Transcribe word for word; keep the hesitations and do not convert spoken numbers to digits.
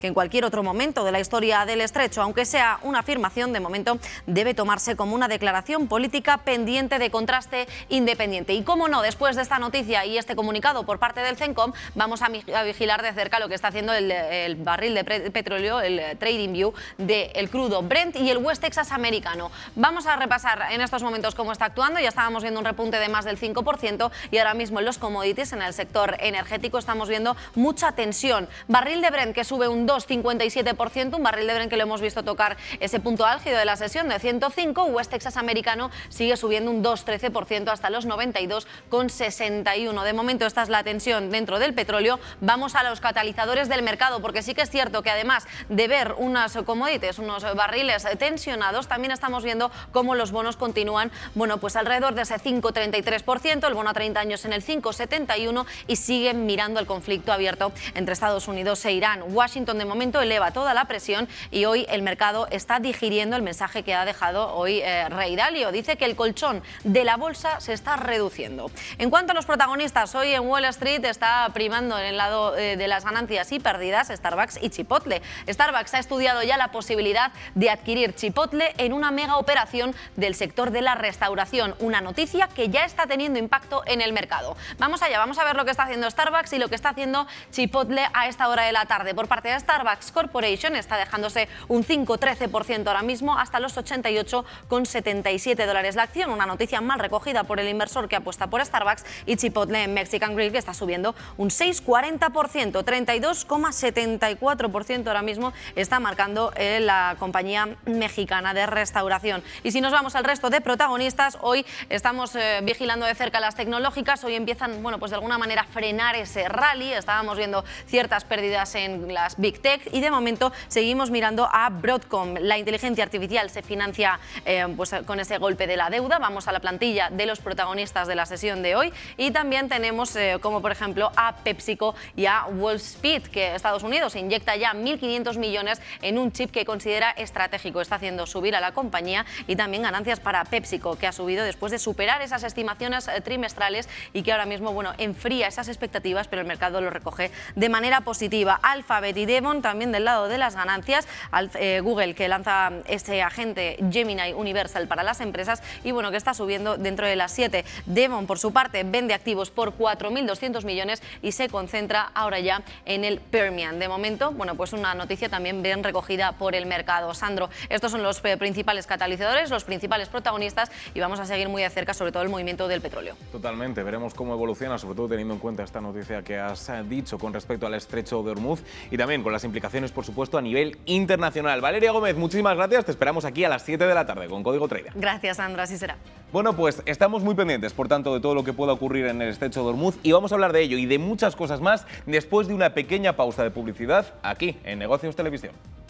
que en cualquier otro momento de la historia del estrecho, aunque sea una afirmación, de momento debe tomarse como una declaración política pendiente de contraste independiente. Y cómo no, después de esta noticia y este comunicado por parte del CENCOM, vamos a vigilar de cerca lo que está haciendo el, el barril de petróleo, el TradingView del crudo Brent y el West Texas americano. Vamos a repasar en estos momentos cómo está actuando. Ya estábamos viendo un repunte de más del cinco por ciento y ahora mismo en los commodities, en el sector energético, estamos viendo mucha tensión. Barril de Brent que sube un dos coma cincuenta y siete por ciento, un barril de Brent que lo hemos visto tocar ese punto álgido de la sesión de ciento cinco. West Texas americano sigue subiendo un dos coma trece por ciento hasta los noventa y dos coma sesenta y uno. De momento esta es la tensión dentro del petróleo. Vamos a los catalizadores del mercado, porque sí que es cierto que además de ver unas commodities, unos barriles tensionados, también estamos viendo cómo los bonos continúan, bueno, pues alrededor de ese cinco coma treinta y tres por ciento, el bono a treinta años en el cinco coma setenta y uno y siguen mirando el conflicto abierto entre Estados Unidos e Irán. Washington de momento eleva toda la presión y hoy el mercado está digiriendo el mensaje que ha dejado hoy eh, Ray Dalio. Dice que el colchón de la bolsa se está reduciendo. En cuanto a los protagonistas, hoy en Wall Street está primando en el lado eh, de las ganancias y pérdidas Starbucks y Chipotle. Starbucks ha estudiado ya la posibilidad de adquirir Chipotle en una mega operación del sector de la restauración, una noticia que ya está teniendo impacto en el mercado. Vamos allá, vamos a ver lo que está haciendo Starbucks y lo que está haciendo Chipotle a esta hora de la tarde. Por parte de Starbucks Corporation está dejándose un cinco coma trece por ciento ahora mismo hasta los ochenta y ocho coma setenta y siete dólares la acción, una noticia mal recogida por el inversor que apuesta por Starbucks. Y Chipotle en Mexican Grill que está subiendo un seis coma cuarenta por ciento, treinta y dos coma setenta y cuatro por ciento ahora mismo está marcando eh, la compañía mexicana de restauración. Y si nos vamos al resto de protagonistas, hoy estamos eh, vigilando de cerca las tecnológicas. Hoy empiezan, bueno, pues de alguna manera a frenar ese rally. Estábamos viendo ciertas pérdidas en las Big Tech y de momento seguimos mirando a Broadcom. La inteligencia artificial se financia eh, pues, con ese golpe de la deuda. Vamos a la plantilla de los protagonistas de la sesión de hoy y también tenemos eh, como por ejemplo a PepsiCo y a Wolfspeed, que Estados Unidos inyecta ya mil quinientos millones en un chip que considera estratégico. Está haciendo subir a la compañía y también ganancias para PepsiCo, que ha subido después de superar esas estimaciones eh, trimestrales y que ahora mismo, bueno, enfría esas expectativas, pero el mercado lo recoge de manera positiva. Alphabet y Devon también del lado de las ganancias. Al, eh, Google, que lanza ese agente Gemini Universal para las empresas y bueno, que está subiendo dentro de las siete. Devon, por su parte, vende activos por cuatro mil doscientos millones y se concentra ahora ya en el Permian. De momento, bueno, pues una noticia también bien recogida por el mercado. Sandro, estos son los eh, principales catalizadores, los principales protagonistas y vamos a seguir muy de cerca sobre todo el movimiento del petróleo. Totalmente, veremos cómo evoluciona, sobre todo teniendo en cuenta esta noticia que has dicho con respecto al estrecho de Hormuz y también con las implicaciones, por supuesto, a nivel internacional. Valeria Gómez, muchísimas gracias, te esperamos aquí a las siete de la tarde con Código Trader. Gracias, Sandra, así será. Bueno, pues estamos muy pendientes, por tanto, de todo lo que pueda ocurrir en el estrecho de Hormuz y vamos a hablar de ello y de muchas cosas más después de una pequeña pausa de publicidad aquí en Negocios Televisión.